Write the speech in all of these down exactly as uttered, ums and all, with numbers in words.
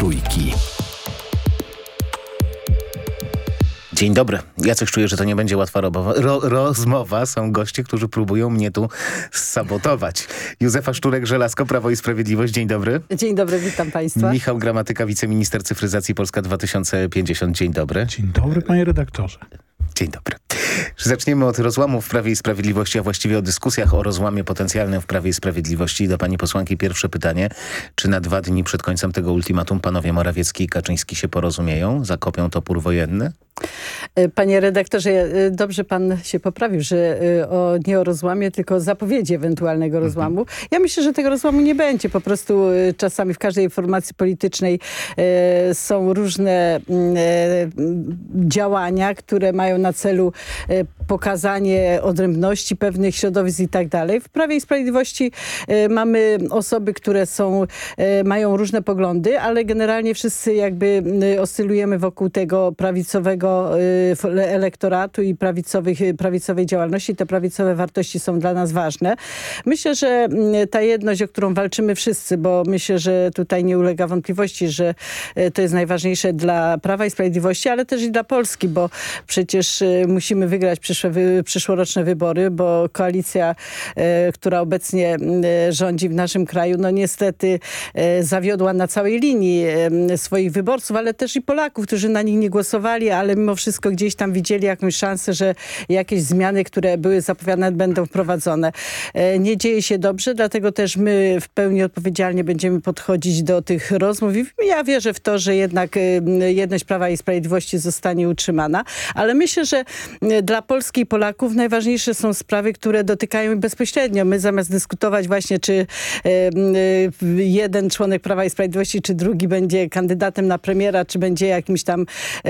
Trójki. Dzień dobry. Ja coś czuję, że to nie będzie łatwa robowa, ro, rozmowa. Są goście, którzy próbują mnie tu sabotować. Józefa Szczurek-Żelazko, Prawo i Sprawiedliwość. Dzień dobry. Dzień dobry, witam państwa. Michał Gramatyka, wiceminister cyfryzacji Polska dwa tysiące pięćdziesiąt. Dzień dobry. Dzień dobry, panie redaktorze. Dzień dobry. Zaczniemy od rozłamu w Prawie i Sprawiedliwości, a właściwie o dyskusjach o rozłamie potencjalnym w Prawie i Sprawiedliwości. Do pani posłanki pierwsze pytanie. Czy na dwa dni przed końcem tego ultimatum panowie Morawiecki i Kaczyński się porozumieją? Zakopią topór wojenny? Panie redaktorze, dobrze pan się poprawił, że o, nie o rozłamie, tylko o zapowiedzi ewentualnego rozłamu. Mhm. Ja myślę, że tego rozłamu nie będzie. Po prostu czasami w każdej formacji politycznej e, są różne e, działania, które mają na celu e, pokazanie odrębności pewnych środowisk i tak dalej. W Prawie i Sprawiedliwości e, mamy osoby, które są, e, mają różne poglądy, ale generalnie wszyscy jakby e, oscylujemy wokół tego prawicowego elektoratu i prawicowych, prawicowej działalności. Te prawicowe wartości są dla nas ważne. Myślę, że ta jedność, o którą walczymy wszyscy, bo myślę, że tutaj nie ulega wątpliwości, że to jest najważniejsze dla Prawa i Sprawiedliwości, ale też i dla Polski, bo przecież musimy wygrać przyszłe, przyszłoroczne wybory, bo koalicja, która obecnie rządzi w naszym kraju, no niestety zawiodła na całej linii swoich wyborców, ale też i Polaków, którzy na nich nie głosowali, ale mimo wszystko gdzieś tam widzieli jakąś szansę, że jakieś zmiany, które były zapowiadane, będą wprowadzone. Nie dzieje się dobrze, dlatego też my w pełni odpowiedzialnie będziemy podchodzić do tych rozmów i ja wierzę w to, że jednak jedność Prawa i Sprawiedliwości zostanie utrzymana, ale myślę, że dla Polski i Polaków najważniejsze są sprawy, które dotykają bezpośrednio. My zamiast dyskutować właśnie, czy jeden członek Prawa i Sprawiedliwości, czy drugi będzie kandydatem na premiera, czy będzie jakimś tam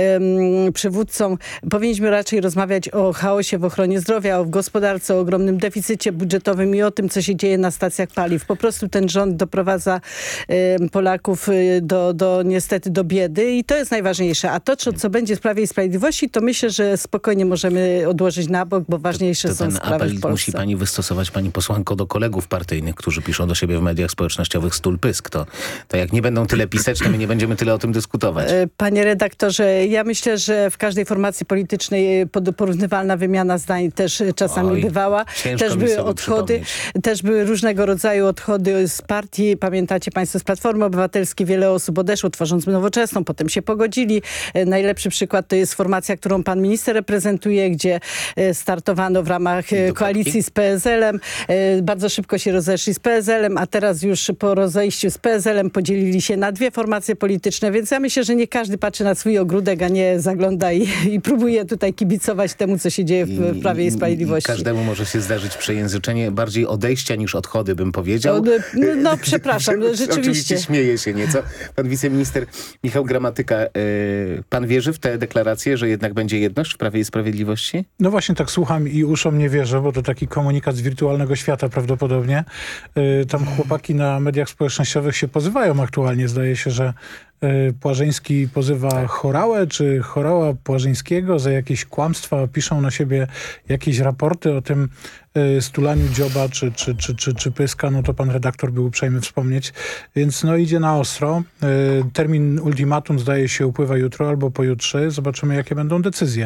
przywódcą, powinniśmy raczej rozmawiać o chaosie w ochronie zdrowia, o w gospodarce, o ogromnym deficycie budżetowym i o tym, co się dzieje na stacjach paliw. Po prostu ten rząd doprowadza y, Polaków y, do, do niestety do biedy i to jest najważniejsze. A to, co, co będzie w Prawie i Sprawiedliwości, to myślę, że spokojnie możemy odłożyć na bok, bo ważniejsze to, to są ten sprawy apel w Polsce. Musi pani wystosować, pani posłanko, do kolegów partyjnych, którzy piszą do siebie w mediach społecznościowych stół pysk. To, to jak nie będą tyle pisać, to my nie będziemy tyle o tym dyskutować. Panie redaktorze, ja myślę, że w każdej formacji politycznej porównywalna wymiana zdań też czasami Oj, bywała. Też były odchody, też były różnego rodzaju odchody z partii. Pamiętacie państwo z Platformy Obywatelskiej, wiele osób odeszło, tworząc Nowoczesną, potem się pogodzili. Najlepszy przykład to jest formacja, którą pan minister reprezentuje, gdzie startowano w ramach koalicji z P S L-em. Bardzo szybko się rozeszli z P S L-em, a teraz już po rozejściu z P S L-em podzielili się na dwie formacje polityczne, więc ja myślę, że nie każdy patrzy na swój ogródek, a nie zagląda i, i próbuje tutaj kibicować temu, co się dzieje w, w Prawie i Sprawiedliwości. I każdemu może się zdarzyć przejęzyczenie bardziej odejścia niż odchody, bym powiedział. No, no przepraszam, rzeczywiście. Oczywiście śmieje się nieco. Pan wiceminister Michał Gramatyka, yy, pan wierzy w te deklaracje, że jednak będzie jedność w Prawie i Sprawiedliwości? No właśnie tak słucham i uszom nie wierzę, bo to taki komunikat z wirtualnego świata prawdopodobnie. Yy, tam chłopaki na mediach społecznościowych się pozywają aktualnie. Zdaje się, że Płażyński pozywa Horałę, czy Horała Płażyńskiego za jakieś kłamstwa, piszą na siebie jakieś raporty o tym stulaniu dzioba, czy, czy, czy, czy, czy pyska, no to pan redaktor był uprzejmy wspomnieć. Więc no idzie na ostro. Termin ultimatum zdaje się upływa jutro albo pojutrze. Zobaczymy, jakie będą decyzje.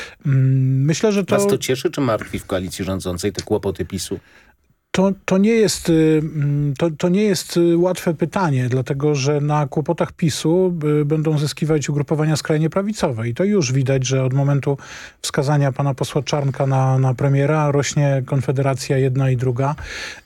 Myślę, że to... Was to cieszy czy martwi w koalicji rządzącej te kłopoty PiSu? To, to, nie jest, to, to nie jest łatwe pytanie, dlatego że na kłopotach PiSu będą zyskiwać ugrupowania skrajnie prawicowe. I to już widać, że od momentu wskazania pana posła Czarnka na, na premiera rośnie Konfederacja jedna i druga.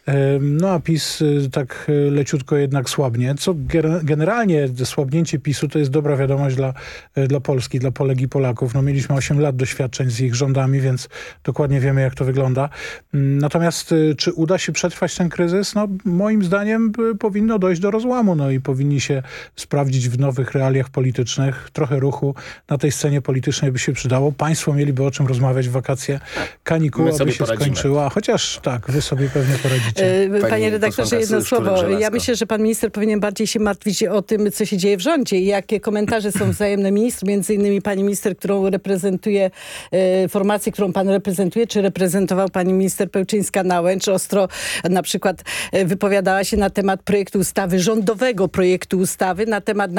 No a PiS tak leciutko jednak słabnie, co generalnie słabnięcie PiSu to jest dobra wiadomość dla, dla Polski, dla Polek i Polaków. No mieliśmy osiem lat doświadczeń z ich rządami, więc dokładnie wiemy, jak to wygląda. Natomiast czy uda się przetrwać ten kryzys? No moim zdaniem powinno dojść do rozłamu, no i powinni się sprawdzić w nowych realiach politycznych. Trochę ruchu na tej scenie politycznej by się przydało. Państwo mieliby o czym rozmawiać w wakacje. Kanikuła by się poradzimy. skończyła, chociaż tak, wy sobie pewnie poradzicie. Panie, Panie redaktorze, jedno słowo. Ja myślę, że pan minister powinien bardziej się martwić o tym, co się dzieje w rządzie i jakie komentarze są wzajemne ministrów, między innymi pani minister, którą reprezentuje, e, formację, którą pan reprezentuje, czy reprezentował pani minister Pełczyńska-Nałęcz. Ostro na przykład wypowiadała się na temat projektu ustawy, rządowego projektu ustawy, na temat